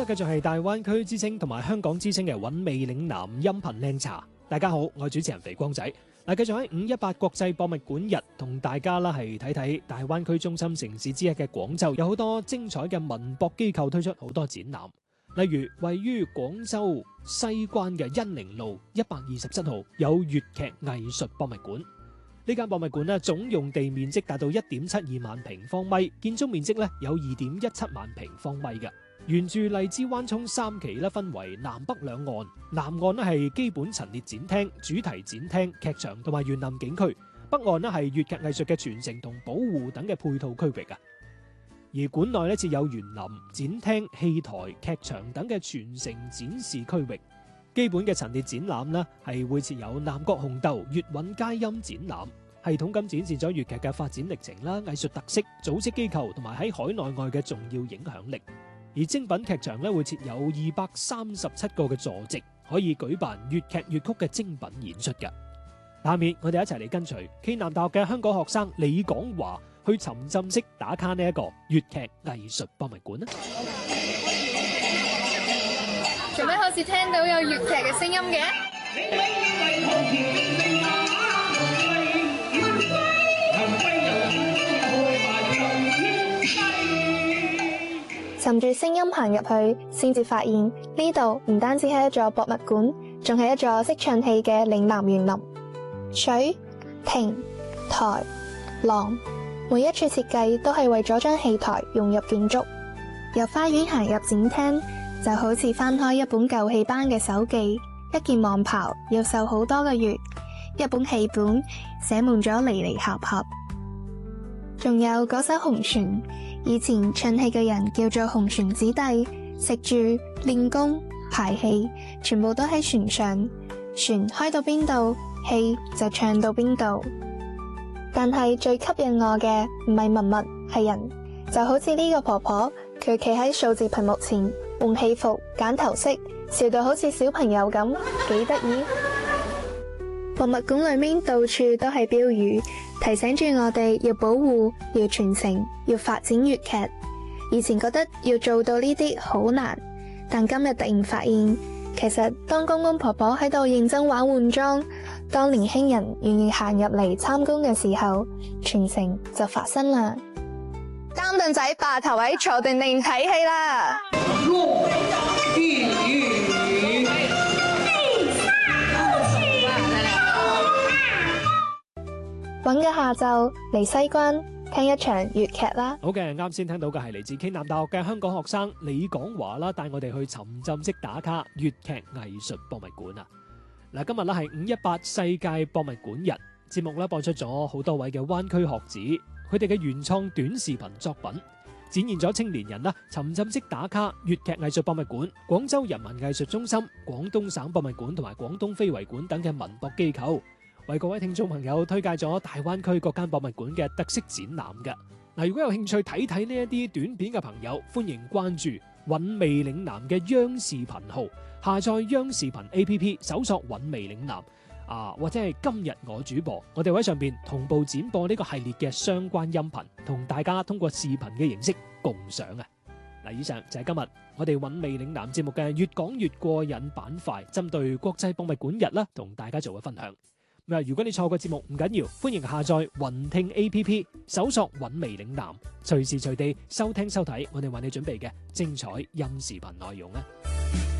繼續係大灣區之聲同埋香港之聲嘅韻味嶺南音頻靚茶。大家好，我係主持人肥光仔。嗱，繼續喺518國際博物館日同大家啦係睇睇大灣區中心城市之一嘅廣州，有好多精彩嘅文博機構推出好多展覽。例如位於廣州西關嘅恩寧路127號有粵劇藝術博物館。呢間博物館呢，總用地面積達到1.72萬平方米，建築面積呢有2.17萬平方米嘅。沿住荔枝灣涌3期咧，分為南北兩岸。南岸咧係基本陳列展廳、主題展廳、劇場同埋園林景區；北岸咧係粵劇藝術嘅傳承同保護等嘅配套區域啊。而館內咧設有園林、展廳、戲台、劇場等嘅傳承展示區域。基本嘅陳列展覽呢係會設有南國紅豆、粵韻佳音展覽，系統咁展示咗粵劇嘅發展歷程啦、藝術特色、組織機構同埋喺海內外嘅重要影響力。而精品劇場咧會設有237個嘅坐席，可以舉辦粵劇粵曲嘅精品演出嘅。下面我哋一齊嚟跟隨暨南大學嘅香港學生李廣華去沉浸式打卡呢一個粵劇藝術博物館啦。 做咩好似聽到有粵劇嘅聲音嘅？ 尋住聲音行入去，先至發現呢度唔單止係一座博物館，仲係一座識唱戲嘅嶺南園林。水、亭、台、廊，每一處設計都係為咗將戲台融入建築。由花園行入展廳，就好似翻開一本舊戲班嘅手記，一件網袍要繡好多個月，一本戲本寫滿咗離離合合。仲有嗰艘紅船，以前唱戲嘅人叫做紅船子弟，食住、練功、排戲，全部都喺船上。船開到邊度，戲就唱到邊度。但係最吸引我嘅唔係文物，係人。就好似呢個婆婆，佢企喺數字屏幕前，換戲服、揀頭飾，笑到好似小朋友咁，幾得意。博物館裏面到處都係標語，提醒住我哋要保護、要傳承、要發展粵劇。以前覺得要做到呢啲好難，但今日突然發現，其實當公公婆婆喺度認真玩換裝，當年輕人願意行入嚟參觀嘅時候，傳承就發生啦。擔凳仔霸頭位，坐定定睇戲啦！揾個下晝嚟西關聽一場粵劇啦。 好嘅，啱先聽到嘅係嚟自暨南大學嘅香港學生李廣華啦，帶我哋去沉浸式打卡粵劇藝術博物館啊！嗱，今日咧係518世界博物館日，節目咧播出咗好多位嘅灣區學子，佢哋嘅原創短視頻作品，展現咗青年人啦沉浸式打卡粵劇藝術博物館、廣州人民藝術中心、廣東省博物館同埋廣東非遺館等嘅文博機構，為各位聽眾朋友推介咗大灣區各間博物館嘅特色展覽嘅。嗱，如果有興趣睇睇呢一啲短片嘅朋友，歡迎關注韻味嶺南嘅央視頻號，下載央視頻 APP， 搜索韻味嶺南或者係今日我主播，我哋會喺上邊同步展播呢個系列嘅相關音頻，同大家通過視頻嘅形式共賞啊！嗱，以上就係今日我哋韻味嶺南節目嘅越講越過癮板塊，針對國際博物館日啦，同大家做嘅分享。如果你錯過節目唔緊要，歡迎下載雲聽 APP， 搜索韻味嶺南，隨時隨地收聽收睇我哋為你準備嘅精彩音視頻內容啊！